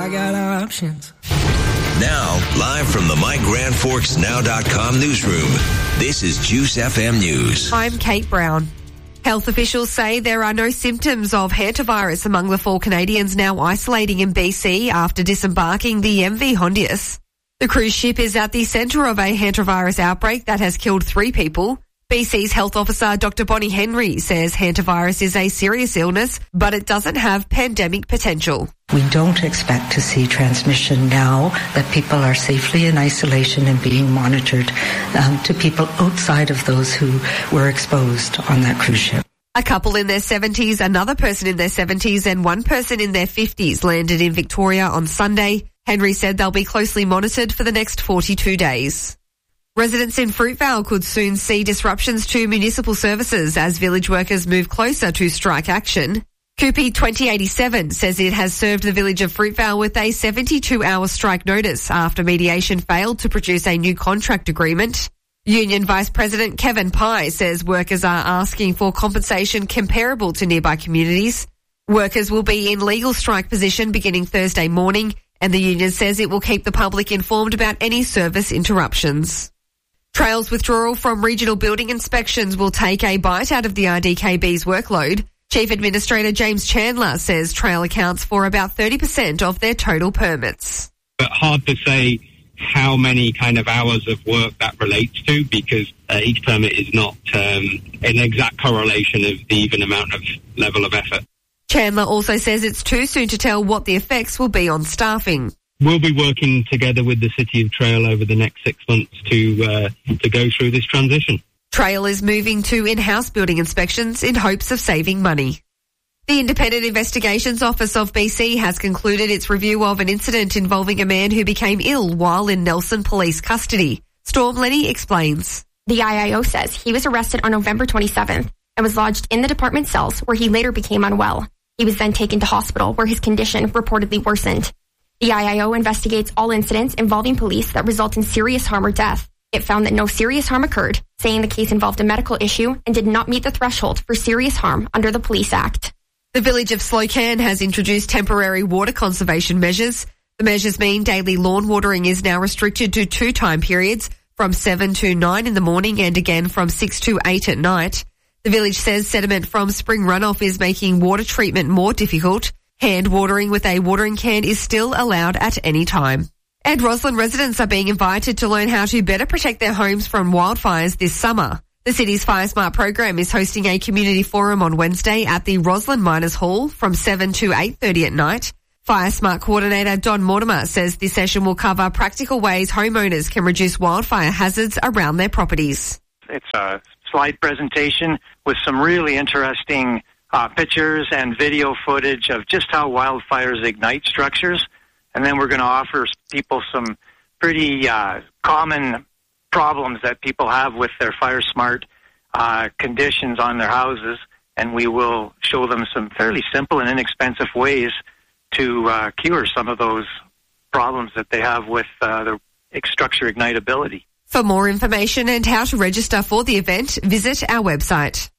I got options. Now, live from the MyGrandForksNow.com newsroom, this is Juice FM News. I'm Kate Brown. Health officials say there are no symptoms of hantavirus among the 4 Canadians now isolating in BC after disembarking the MV Hondius. The cruise ship is at the centre of a hantavirus outbreak that has killed 3 people. BC's health officer, Dr. Bonnie Henry, says hantavirus is a serious illness, but it doesn't have pandemic potential. We don't expect to see transmission now that people are safely in isolation and being monitored to people outside of those who were exposed on that cruise ship. A couple in their 70s, another person in their 70s and one person in their 50s landed in Victoria on Sunday. Henry said they'll be closely monitored for the next 42 days. Residents in Fruitvale could soon see disruptions to municipal services as village workers move closer to strike action. Coopy 2087 says it has served the village of Fruitvale with a 72-hour strike notice after mediation failed to produce a new contract agreement. Union Vice President Kevin Pye says workers are asking for compensation comparable to nearby communities. Workers will be in legal strike position beginning Thursday morning, and the union says it will keep the public informed about any service interruptions. Trail's withdrawal from regional building inspections will take a bite out of the RDKB's workload. Chief Administrator James Chandler says Trail accounts for about 30% of their total permits. But hard to say how many kind of hours of work that relates to, because each permit is not an exact correlation of the even amount of level of effort. Chandler also says it's too soon to tell what the effects will be on staffing. We'll be working together with the City of Trail over the next 6 months to go through this transition. Trail is moving to in-house building inspections in hopes of saving money. The Independent Investigations Office of BC has concluded its review of an incident involving a man who became ill while in Nelson police custody. Storm Lenny explains. The IIO says he was arrested on November 27th and was lodged in the department cells where he later became unwell. He was then taken to hospital where his condition reportedly worsened. The IIO investigates all incidents involving police that result in serious harm or death. It found that no serious harm occurred, saying the case involved a medical issue and did not meet the threshold for serious harm under the Police Act. The village of Slocan has introduced temporary water conservation measures. The measures mean daily lawn watering is now restricted to 2 time periods, from 7 to 9 in the morning and again from 6 to 8 at night. The village says sediment from spring runoff is making water treatment more difficult. Hand watering with a watering can is still allowed at any time. And Roslyn residents are being invited to learn how to better protect their homes from wildfires this summer. The city's Fire Smart program is hosting a community forum on Wednesday at the Roslyn Miners Hall from 7 to 8:30 at night. Fire Smart coordinator Don Mortimer says this session will cover practical ways homeowners can reduce wildfire hazards around their properties. It's a slide presentation with some really interesting pictures and video footage of just how wildfires ignite structures. And then we're going to offer people some pretty common problems that people have with their Fire Smart conditions on their houses. And we will show them some fairly simple and inexpensive ways to cure some of those problems that they have with the structure ignitability. For more information and how to register for the event, visit our website.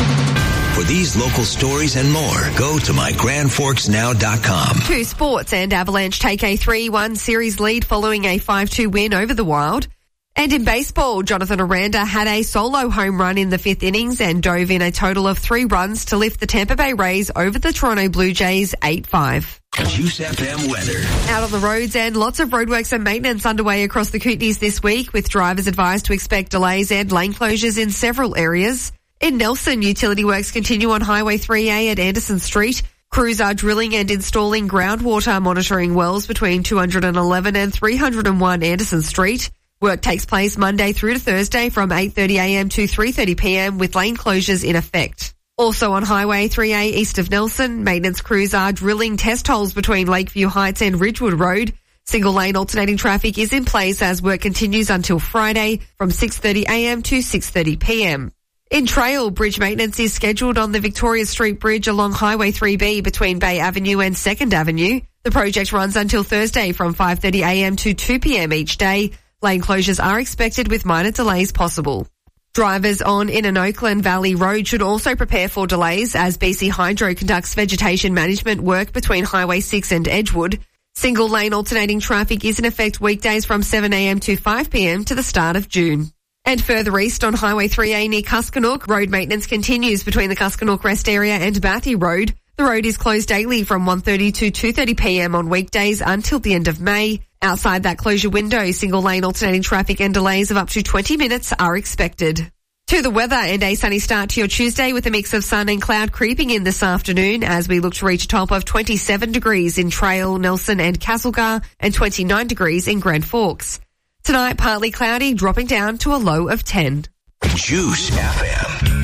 For these local stories and more, go to MyGrandForksNow.com. To sports, and Avalanche take a 3-1 series lead following a 5-2 win over the Wild. And in baseball, Jonathan Aranda had a solo home run in the 5th innings and dove in a total of 3 runs to lift the Tampa Bay Rays over the Toronto Blue Jays 8-5. Juice FM weather. Out on the roads, and lots of roadworks and maintenance underway across the Kootenays this week, with drivers advised to expect delays and lane closures in several areas. In Nelson, utility works continue on Highway 3A at Anderson Street. Crews are drilling and installing groundwater monitoring wells between 211 and 301 Anderson Street. Work takes place Monday through to Thursday from 8:30 a.m. to 3:30 p.m. with lane closures in effect. Also on Highway 3A east of Nelson, maintenance crews are drilling test holes between Lakeview Heights and Ridgewood Road. Single lane alternating traffic is in place as work continues until Friday from 6:30 a.m. to 6:30 p.m. In Trail, bridge maintenance is scheduled on the Victoria Street Bridge along Highway 3B between Bay Avenue and 2nd Avenue. The project runs until Thursday from 5:30 a.m. to 2 p.m. each day. Lane closures are expected with minor delays possible. Drivers on Inner Oakland Valley Road should also prepare for delays as BC Hydro conducts vegetation management work between Highway 6 and Edgewood. Single lane alternating traffic is in effect weekdays from 7 a.m. to 5 p.m. to the start of June. And further east on Highway 3A near Kuskanook, road maintenance continues between the Kuskanook Rest Area and Bathy Road. The road is closed daily from 1:30 to 2:30 p.m. on weekdays until the end of May. Outside that closure window, single lane alternating traffic and delays of up to 20 minutes are expected. To the weather and a sunny start to your Tuesday with a mix of sun and cloud creeping in this afternoon as we look to reach a top of 27 degrees in Trail, Nelson and Castlegar and 29 degrees in Grand Forks. Tonight, partly cloudy, dropping down to a low of 10. Juice FM.